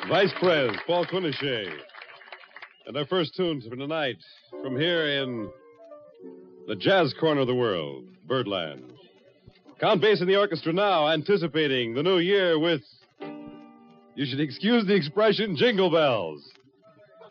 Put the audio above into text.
Vice Prez, Paul Quinochet. And our first tune for tonight, from here in the jazz corner of the world, Birdland. Count Bass in the orchestra now, anticipating the new year with, you should excuse the expression, jingle bells.